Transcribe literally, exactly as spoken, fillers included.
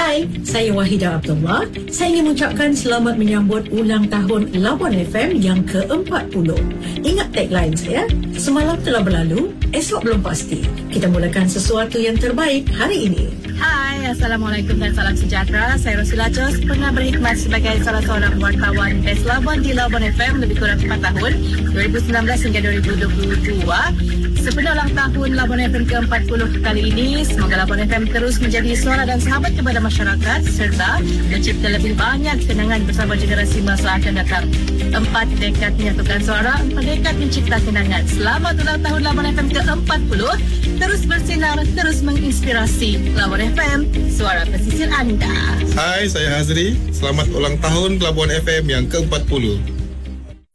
Hai, saya Wahidah Abdullah. Saya ingin mengucapkan selamat menyambut ulang tahun Labuan F M yang ke empat puluh. Ingat tagline saya, semalam telah berlalu, esok belum pasti. Kita mulakan sesuatu yang terbaik hari ini. Hai, Assalamualaikum dan salam sejahtera. Saya Rosila Jos, pernah berkhidmat sebagai salah seorang wartawan Best Labuan di Labuan F M lebih kurang empat tahun, dua ribu sembilan belas hingga dua ribu dua puluh dua. Sepenuh ulang tahun Labuan F M ke empat puluh kali ini, semoga Labuan F M terus menjadi suara dan sahabat kepada masyarakat serta mencipta lebih banyak kenangan bersama generasi masa akan datang. Empat dekad menyatukan suara, empat dekad mencipta kenangan. Selamat ulang tahun Labuan F M ke empat puluh. Terus bersinar, terus menginspirasi. Labuan F M, suara pesisir anda. Hai, saya Hazri. Selamat ulang tahun Labuan F M yang ke empat puluh.